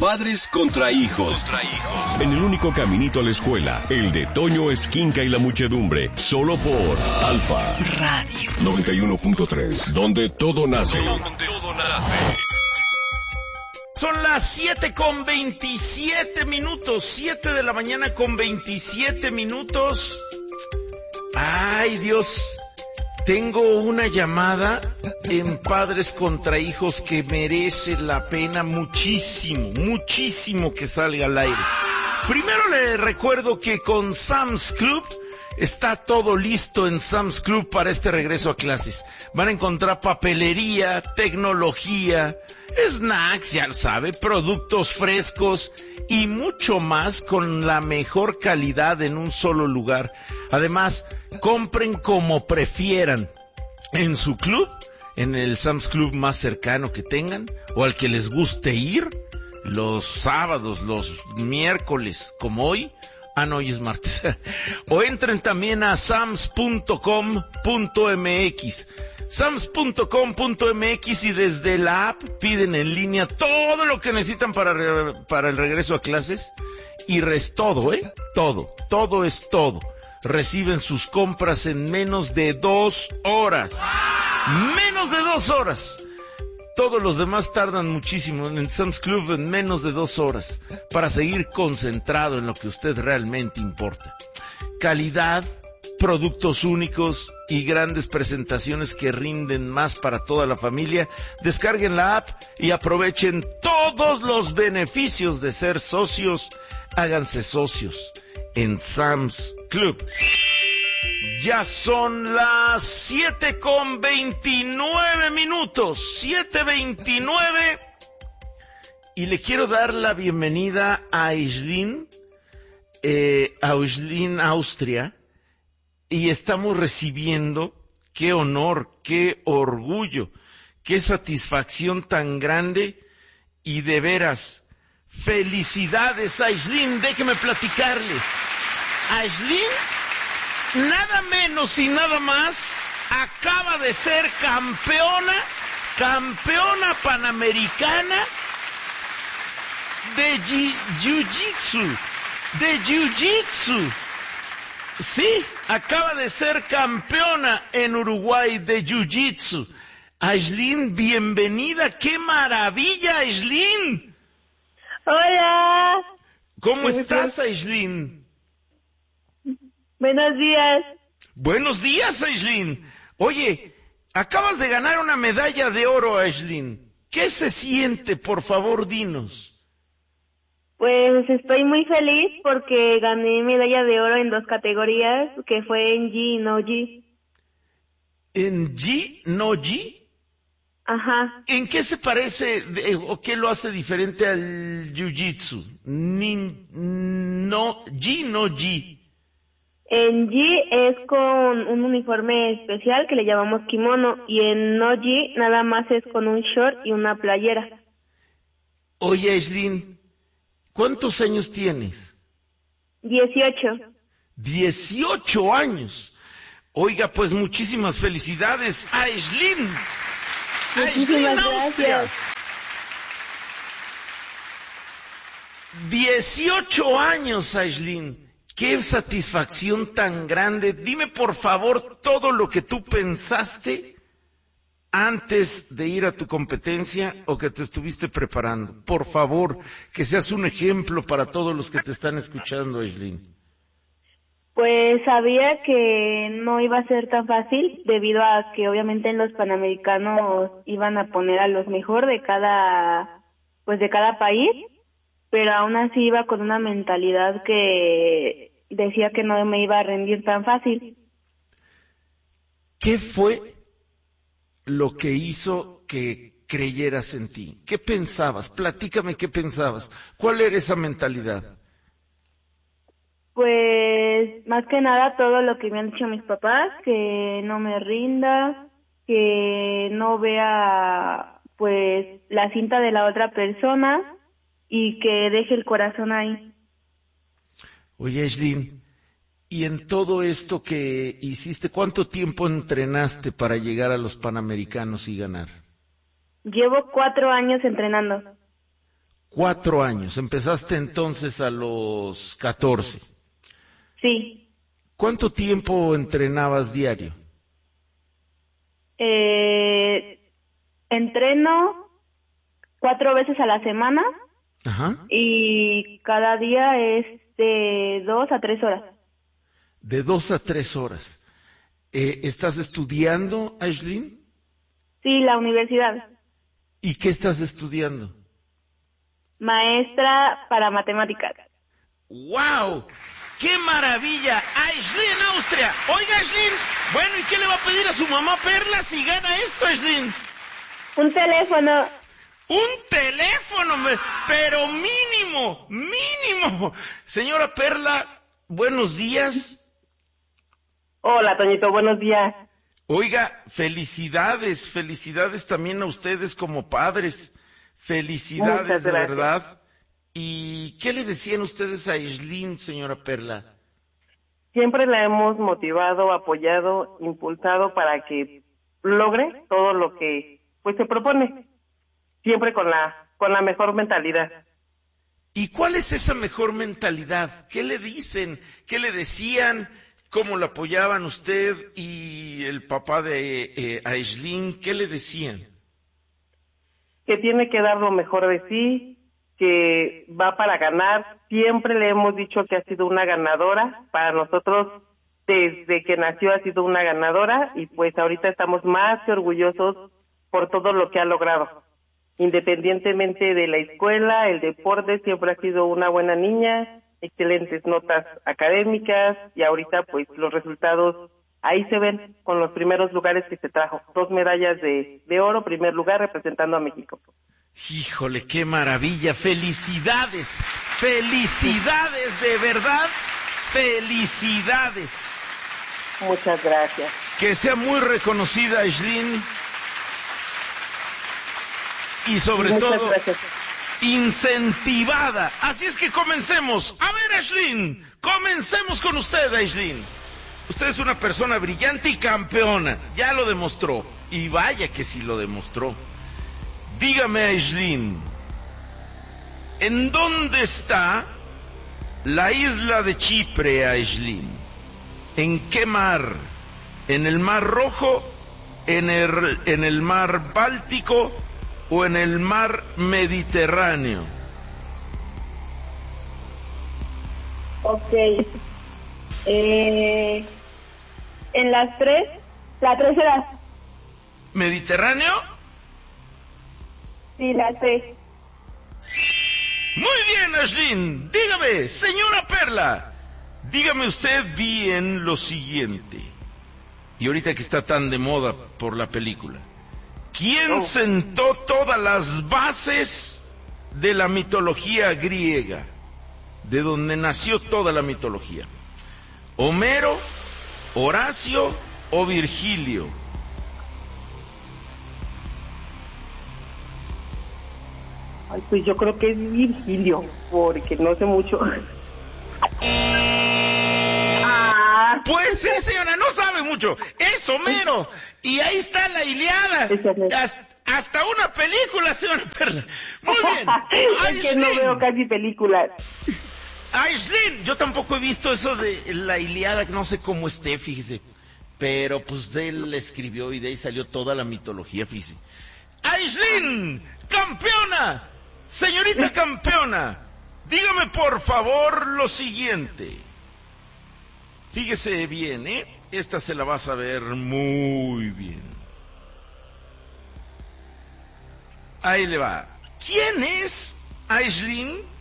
Padres contra hijos. En el único caminito a la escuela, el de Toño Esquinca y la muchedumbre, solo por Alfa Radio 91.3, donde todo nace. Son las 7:27, 7 de la mañana con 27 minutos. Ay, Dios, tengo una llamada en Padres contra Hijos que merece la pena muchísimo que salga al aire. Primero le recuerdo que con Sam's Club está todo listo en Sam's Club para este regreso a clases. Van a encontrar papelería, tecnología, snacks, ya lo sabe, productos frescos y mucho más con la mejor calidad en un solo lugar. Además, compren como prefieran, en su club, en el Sam's Club más cercano que tengan, o al que les guste ir, los sábados, los miércoles, como hoy. Ah, no, hoy es martes. O entren también a sams.com.mx. Sams.com.mx y desde la app piden en línea todo lo que necesitan para el regreso a clases. Y todo, todo es todo. Reciben sus compras en menos de 2 horas. ¡Menos de 2 horas! Todos los demás tardan muchísimo. En Sam's Club en menos de 2 horas para seguir concentrado en lo que usted realmente importa. Calidad, productos únicos y grandes presentaciones que rinden más para toda la familia. Descarguen la app y aprovechen todos los beneficios de ser socios. Háganse socios en Sam's Club. Ya son las 7:29, 7:29, y le quiero dar la bienvenida a Aislinn, Austria, y estamos recibiendo, qué honor, qué orgullo, qué satisfacción tan grande, y de veras, felicidades Aislinn, déjeme platicarle. Aislinn, nada menos y nada más, acaba de ser campeona panamericana de jiu-jitsu. Sí, acaba de ser campeona en Uruguay de jiu-jitsu. Aislinn, bienvenida, qué maravilla, Aislinn. Hola. ¿Cómo estás, Aislinn? Buenos días. Buenos días, Aislinn. Oye, acabas de ganar una medalla de oro, Aislinn. ¿Qué se siente? Por favor, dinos. Pues estoy muy feliz porque gané medalla de oro en 2 categorías, que fue en Gi y No Gi. ¿En Gi, No Gi? Ajá. ¿En qué se parece o qué lo hace diferente al jiu-jitsu? No Gi. En Gi es con un uniforme especial que le llamamos kimono, y en No Gi nada más es con un short y una playera. Oye, Aislinn, ¿cuántos años tienes? 18. 18 años. Oiga, pues muchísimas felicidades, Aislinn. Muchísimas gracias. 18 años, Aislinn. ¡Qué satisfacción tan grande! Dime, por favor, todo lo que tú pensaste antes de ir a tu competencia o que te estuviste preparando. Por favor, que seas un ejemplo para todos los que te están escuchando, Aislinn. Pues sabía que no iba a ser tan fácil, debido a que obviamente en los Panamericanos iban a poner a los mejor de cada país, pero aún así iba con una mentalidad que decía que no me iba a rendir tan fácil. ¿Qué fue lo que hizo que creyeras en ti? ¿Qué pensabas? Platícame qué pensabas. ¿Cuál era esa mentalidad? Pues más que nada todo lo que me han dicho mis papás, que no me rinda, que no vea pues la cinta de la otra persona y que deje el corazón ahí. Oye, Aislinn, y en todo esto que hiciste, ¿cuánto tiempo entrenaste para llegar a los Panamericanos y ganar? Llevo 4 años entrenando. 4 años. Empezaste entonces a los 14. Sí. ¿Cuánto tiempo entrenabas diario? Entreno 4 veces a la semana. Ajá. Y cada día es de 2 a 3 horas. De 2 a 3 horas. ¿Estás estudiando, Aislinn? Sí, la universidad. ¿Y qué estás estudiando? Maestra para matemáticas. ¡Wow! ¡Qué maravilla! Aislinn, Austria. Oiga, Aislinn, bueno, ¿y qué le va a pedir a su mamá Perla si gana esto, Aislinn? Un teléfono. ¡Un teléfono! Pero mínimo. Señora Perla, buenos días. Hola, Toñito, buenos días. Oiga, felicidades también a ustedes como padres. Felicidades, de verdad. ¿Y qué le decían ustedes a Aislinn, señora Perla? Siempre la hemos motivado, apoyado, impulsado para que logre todo lo que pues se propone. Siempre con la mejor mentalidad. ¿Y cuál es esa mejor mentalidad? ¿Qué le dicen? ¿Qué le decían? ¿Cómo la apoyaban usted y el papá de Aislinn? ¿Qué le decían? Que tiene que dar lo mejor de sí, que va para ganar. Siempre le hemos dicho que ha sido una ganadora. Para nosotros, desde que nació ha sido una ganadora y pues ahorita estamos más que orgullosos por todo lo que ha logrado. Independientemente de la escuela, el deporte, siempre ha sido una buena niña, excelentes notas académicas y ahorita pues los resultados ahí se ven con los primeros lugares que se trajo. 2 medallas de oro, primer lugar representando a México. Híjole, qué maravilla, felicidades, de verdad, felicidades. Muchas gracias. Que sea muy reconocida, Aislinn. Y sobre todo, incentivada. Así es que comencemos. A ver, Aislinn, comencemos con usted, Aislinn. Usted es una persona brillante y campeona. Ya lo demostró. Y vaya que sí lo demostró. Dígame, Aislinn, ¿en dónde está la isla de Chipre, Aislinn? ¿En qué mar? ¿En el Mar Rojo? ¿En el Mar Báltico? ¿O en el Mar Mediterráneo? Ok. En las 3, la 3 era... ¿Mediterráneo? Sí, la 3. Muy bien, Aislinn. Dígame, señora Perla, dígame usted bien lo siguiente. Y ahorita que está tan de moda por la película. ¿Quién sentó todas las bases de la mitología griega? De donde nació toda la mitología. ¿Homero, Horacio o Virgilio? Ay, pues yo creo que es Virgilio, porque no sé mucho. Pues sí, señora, no sabe mucho. Es Homero. Y ahí está la Ilíada. Hasta una película, señora Perla. Muy bien. Es que no veo casi películas. Aislinn, yo tampoco he visto eso de la Ilíada, no sé cómo esté, fíjese. Pero pues él escribió y de ahí salió toda la mitología, fíjese. Aislinn, campeona, señorita campeona, dígame por favor lo siguiente. Fíjese bien, esta se la vas a ver muy bien. Ahí le va. ¿Quién es, Aislinn,